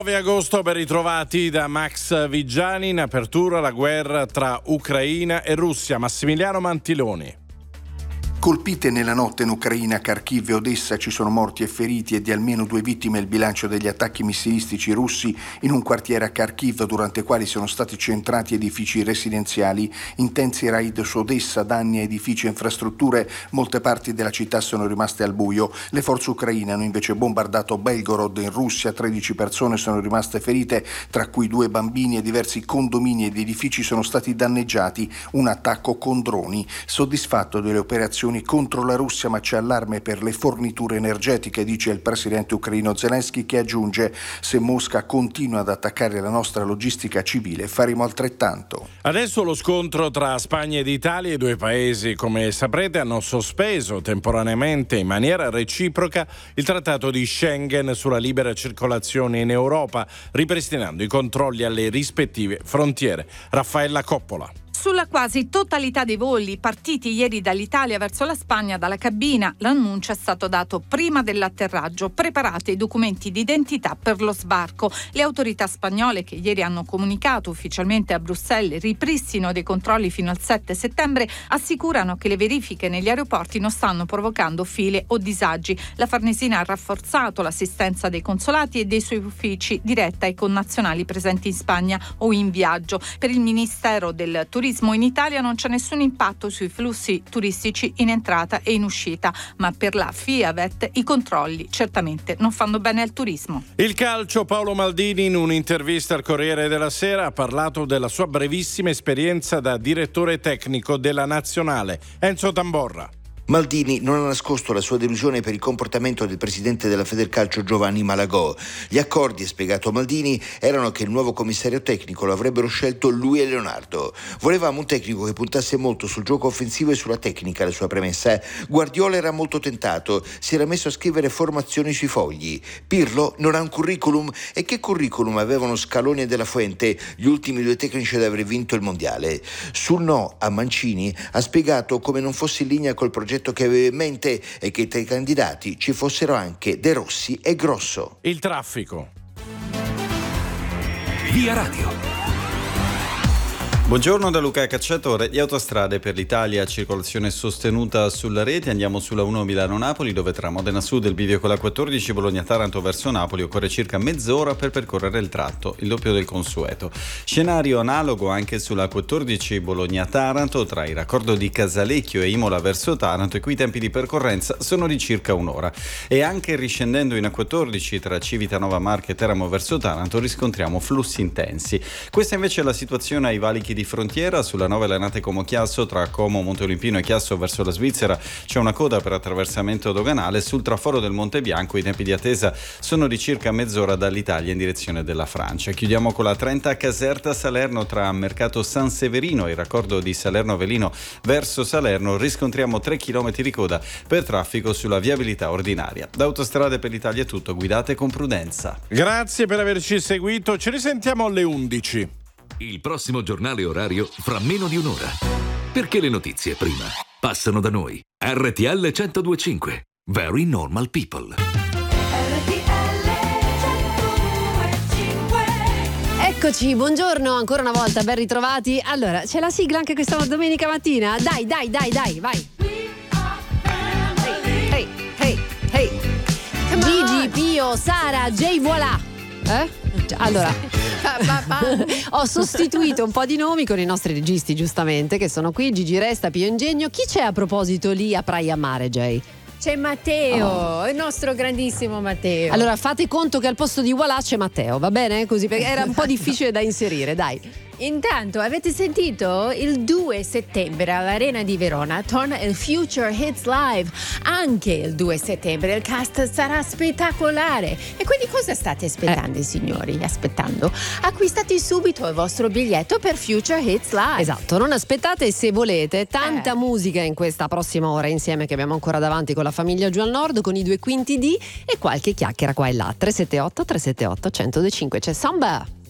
9 agosto, ben ritrovati da Max Vigiani. In apertura la guerra tra Ucraina e Russia. Massimiliano Mantiloni. Colpite nella notte in Ucraina, Kharkiv e Odessa, ci sono morti e feriti e di almeno 2 vittime il bilancio degli attacchi missilistici russi in un quartiere a Kharkiv, durante i quali sono stati centrati edifici residenziali. Intensi raid su Odessa, danni a edifici e infrastrutture, molte parti della città sono rimaste al buio. Le forze ucraine hanno invece bombardato Belgorod in Russia, 13 persone sono rimaste ferite, tra cui 2 bambini, e diversi condomini ed edifici sono stati danneggiati, un attacco con droni. Soddisfatto delle operazioni contro la Russia, ma c'è allarme per le forniture energetiche, dice il presidente ucraino Zelensky, che aggiunge: se Mosca continua ad attaccare la nostra logistica civile faremo altrettanto. Adesso lo scontro tra Spagna ed Italia. I due paesi, come saprete, hanno sospeso temporaneamente in maniera reciproca il trattato di Schengen sulla libera circolazione in Europa, ripristinando i controlli alle rispettive frontiere. Raffaella Coppola. Sulla quasi totalità dei voli partiti ieri dall'Italia verso la Spagna dalla cabina, l'annuncio è stato dato prima dell'atterraggio. Preparate i documenti di identità per lo sbarco. Le autorità spagnole, che ieri hanno comunicato ufficialmente a Bruxelles il ripristino dei controlli fino al 7 settembre, assicurano che le verifiche negli aeroporti non stanno provocando file o disagi. La Farnesina ha rafforzato l'assistenza dei consolati e dei suoi uffici diretta ai connazionali presenti in Spagna o in viaggio. Per il Ministero del Turismo in Italia non c'è nessun impatto sui flussi turistici in entrata e in uscita, ma per la FIAVET i controlli certamente non fanno bene al turismo. Il calcio. Paolo Maldini, in un'intervista al Corriere della Sera, ha parlato della sua brevissima esperienza da direttore tecnico della Nazionale. Enzo Tamborra. Maldini non ha nascosto la sua delusione per il comportamento del presidente della Federcalcio Giovanni Malagò. Gli accordi, ha spiegato Maldini, erano che il nuovo commissario tecnico lo avrebbero scelto lui e Leonardo. Volevamo un tecnico che puntasse molto sul gioco offensivo e sulla tecnica, la sua premessa. Guardiola era molto tentato, si era messo a scrivere formazioni sui fogli. Pirlo non ha un curriculum. E che curriculum avevano Scaloni e Della Fuente, gli ultimi 2 tecnici ad aver vinto il mondiale? Sul no a Mancini ha spiegato come non fosse in linea col progetto che aveva in mente e che tra i candidati ci fossero anche De Rossi e Grosso. Il traffico. Via Radio. Buongiorno da Luca Cacciatore. Di Autostrade per l'Italia, circolazione sostenuta sulla rete. Andiamo sulla 1 Milano-Napoli, dove tra Modena Sud e il bivio con la 14 Bologna-Taranto verso Napoli occorre circa mezz'ora per percorrere il tratto, il doppio del consueto. Scenario analogo anche sulla 14 Bologna-Taranto, tra il raccordo di Casalecchio e Imola verso Taranto, e qui i tempi di percorrenza sono di circa un'ora. E anche riscendendo in A14 tra Civitanova Marche e Teramo verso Taranto riscontriamo flussi intensi. Questa invece è la situazione ai valichi di frontiera. Sulla 9 Lanate Como Chiasso, tra Como, Monte Olimpino e Chiasso verso la Svizzera c'è una coda per attraversamento doganale. Sul traforo del Monte Bianco i tempi di attesa sono di circa mezz'ora dall'Italia in direzione della Francia. Chiudiamo con la 30 Caserta Salerno, tra Mercato San Severino e il raccordo di Salerno Velino verso Salerno riscontriamo 3 km di coda per traffico sulla viabilità ordinaria. Da Autostrade per l'Italia è tutto, guidate con prudenza. Grazie per averci seguito, ci risentiamo alle 11. Il prossimo giornale orario fra meno di un'ora. Perché le notizie prima passano da noi. RTL 102.5. Very Normal People. Eccoci, buongiorno ancora una volta, ben ritrovati. Allora, c'è la sigla anche questa domenica mattina? Dai, vai. Hey. Gigi, Pio, Sara, Jay, voilà. Allora, ho sostituito un po' di nomi con i nostri registi, giustamente, che sono qui. Gigi Resta, Pio Ingegno. Chi c'è a proposito lì a Praia Mare, Jay? C'è Matteo, il nostro grandissimo Matteo. Allora fate conto che al posto di voilà c'è Matteo, va bene? Così, perché era un po' difficile da inserire, dai. Intanto, avete sentito? Il 2 settembre all'Arena di Verona torna il Future Hits Live. Anche il 2 settembre il cast sarà spettacolare. E quindi cosa state aspettando, signori? Aspettando? Acquistate subito il vostro biglietto per Future Hits Live. Esatto, non aspettate, se volete tanta musica in questa prossima ora insieme che abbiamo ancora davanti con la famiglia giù al nord, con i 2 quinti D e qualche chiacchiera qua e là. 378 378 1025. C'è Samba.